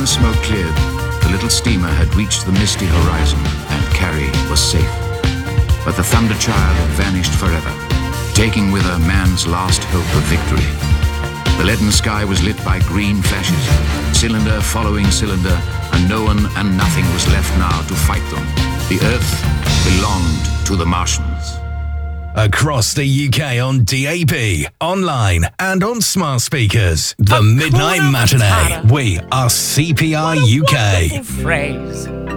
the smoke cleared, the little steamer had reached the misty horizon, and Carrie was safe. But the Thunder Child had vanished forever, taking with her man's last hope of victory. The leaden sky was lit by green flashes, cylinder following cylinder, and no one and nothing was left now to fight them. The Earth belonged to the Martians. Across the UK on DAB, online and on smart speakers. The Midnight Matinee. We are CPR UK. Phrase.